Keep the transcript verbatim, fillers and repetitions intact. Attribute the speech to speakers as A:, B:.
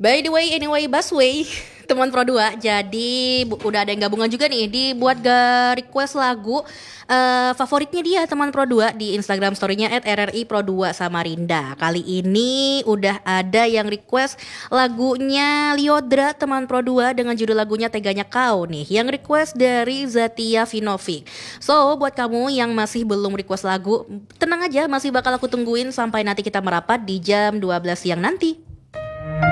A: By the way, anyway, Busway, teman Pro dua. Jadi bu- udah ada yang gabungan juga nih dibuat ga request lagu eh, favoritnya dia teman Pro dua di Instagram story-nya et r r i pro dua Samarinda. Kali ini udah ada yang request lagunya Liodra teman Pro dua dengan judul lagunya Teganya Kau nih. Yang request dari Zatia Vinovic. So, buat kamu yang masih belum request lagu, tenang aja, masih bakal aku tungguin sampai nanti kita merapat di jam dua belas siang nanti.